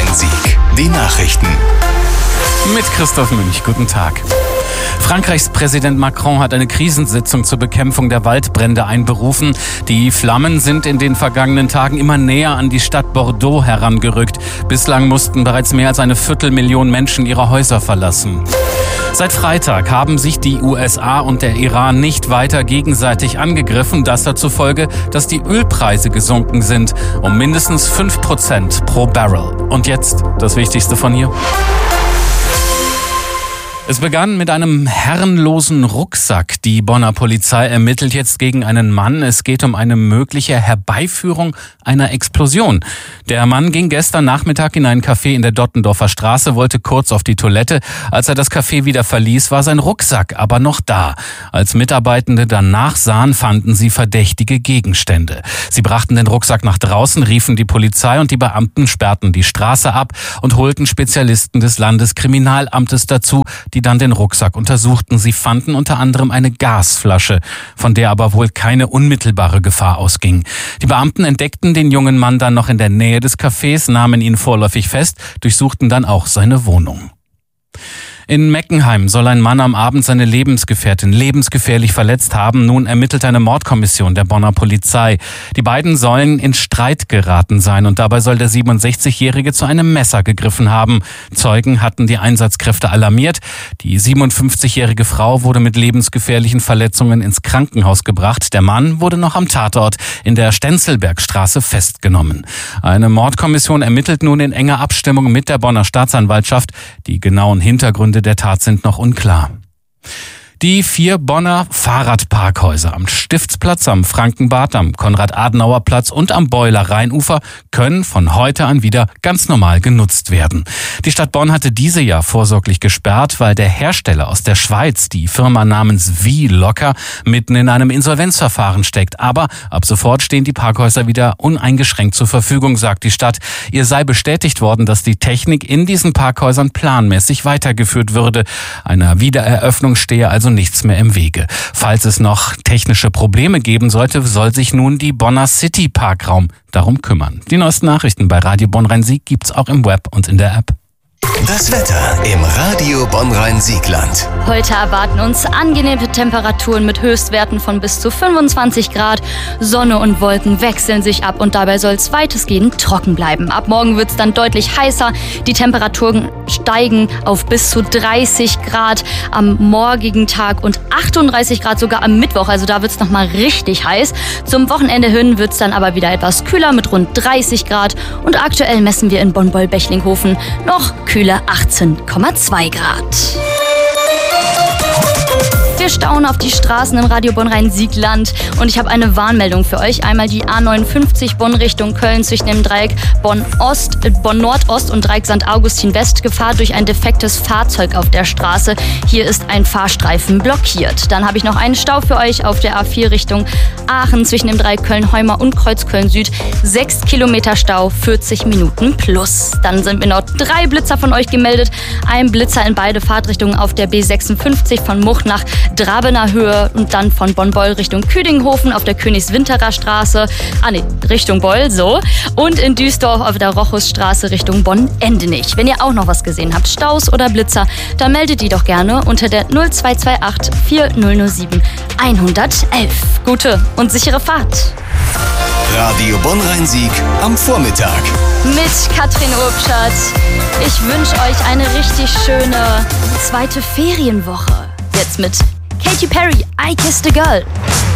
Bonn-Rhein-Sieg. Die Nachrichten. Mit Christoph Münch. Guten Tag. Frankreichs Präsident Macron hat eine Krisensitzung zur Bekämpfung der Waldbrände einberufen. Die Flammen sind in den vergangenen Tagen immer näher an die Stadt Bordeaux herangerückt. Bislang mussten bereits mehr als 250.000 Menschen ihre Häuser verlassen. Seit Freitag haben sich die USA und der Iran nicht weiter gegenseitig angegriffen. Das hat zur Folge, dass die Ölpreise gesunken sind um mindestens 5% pro Barrel. Und jetzt das Wichtigste von hier. Es begann mit einem herrenlosen Rucksack. Die Bonner Polizei ermittelt jetzt gegen einen Mann. Es geht um eine mögliche Herbeiführung einer Explosion. Der Mann ging gestern Nachmittag in ein Café in der Dottendorfer Straße, wollte kurz auf die Toilette. Als er das Café wieder verließ, war sein Rucksack aber noch da. Als Mitarbeitende danach sahen, fanden sie verdächtige Gegenstände. Sie brachten den Rucksack nach draußen, riefen die Polizei und die Beamten sperrten die Straße ab und holten Spezialisten des Landeskriminalamtes dazu, die dann den Rucksack untersuchten. Sie fanden unter anderem eine Gasflasche, von der aber wohl keine unmittelbare Gefahr ausging. Die Beamten entdeckten den jungen Mann dann noch in der Nähe des Cafés, nahmen ihn vorläufig fest, durchsuchten dann auch seine Wohnung. In Meckenheim soll ein Mann am Abend seine Lebensgefährtin lebensgefährlich verletzt haben. Nun ermittelt eine Mordkommission der Bonner Polizei. Die beiden sollen in Streit geraten sein und dabei soll der 67-Jährige zu einem Messer gegriffen haben. Zeugen hatten die Einsatzkräfte alarmiert. Die 57-jährige Frau wurde mit lebensgefährlichen Verletzungen ins Krankenhaus gebracht. Der Mann wurde noch am Tatort in der Stenzelbergstraße festgenommen. Eine Mordkommission ermittelt nun in enger Abstimmung mit der Bonner Staatsanwaltschaft. Die genauen Hintergründe der Tat sind noch unklar. Die 4 Bonner Fahrradparkhäuser am Stiftsplatz, am Frankenbad, am Konrad-Adenauer-Platz und am Beuler Rheinufer können von heute an wieder ganz normal genutzt werden. Die Stadt Bonn hatte diese ja vorsorglich gesperrt, weil der Hersteller aus der Schweiz, die Firma namens V-Locker, mitten in einem Insolvenzverfahren steckt. Aber ab sofort stehen die Parkhäuser wieder uneingeschränkt zur Verfügung, sagt die Stadt. Ihr sei bestätigt worden, dass die Technik in diesen Parkhäusern planmäßig weitergeführt würde. Einer Wiedereröffnung stehe also nichts mehr im Wege. Falls es noch technische Probleme geben sollte, soll sich nun die Bonner City Parkraum darum kümmern. Die neuesten Nachrichten bei Radio Bonn-Rhein-Sieg gibt's auch im Web und in der App. Das Wetter im Radio Bonn-Rhein-Siegland. Heute erwarten uns angenehme Temperaturen mit Höchstwerten von bis zu 25 Grad. Sonne und Wolken wechseln sich ab und dabei soll es weitestgehend trocken bleiben. Ab morgen wird es dann deutlich heißer. Die Temperaturen steigen auf bis zu 30 Grad am morgigen Tag und 38 Grad sogar am Mittwoch. Also da wird es nochmal richtig heiß. Zum Wochenende hin wird es dann aber wieder etwas kühler mit rund 30 Grad. Und aktuell messen wir in Bonn-Boll-Bechlinghofen noch kühle 18,2 Grad. Wir schauen auf die Straßen im Radio Bonn-Rhein-Siegland und ich habe eine Warnmeldung für euch. Einmal die A59 Bonn Richtung Köln zwischen dem Dreieck Bonn-Nordost und Dreieck St. Augustin West. Gefahr durch ein defektes Fahrzeug auf der Straße. Hier ist ein Fahrstreifen blockiert. Dann habe ich noch einen Stau für euch auf der A4 Richtung Aachen zwischen dem Dreieck Köln-Heumer und Kreuz Köln-Süd. 6 Kilometer Stau, 40 Minuten plus. Dann sind mir noch 3 Blitzer von euch gemeldet. Ein Blitzer in beide Fahrtrichtungen auf der B56 von Much nach Drabener Höhe und dann von Bonn-Beul Richtung Küdinghofen auf der Königswinterer Straße, Richtung Beul, so. Und in Duisdorf auf der Rochusstraße Richtung Bonn-Endenich. Wenn ihr auch noch was gesehen habt, Staus oder Blitzer, dann meldet die doch gerne unter der 0228 4007 111. Gute und sichere Fahrt. Radio Bonn-Rhein-Sieg am Vormittag. Mit Katrin Obschat. Ich wünsche euch eine richtig schöne zweite Ferienwoche. Jetzt mit Katy Perry, I Kissed a Girl.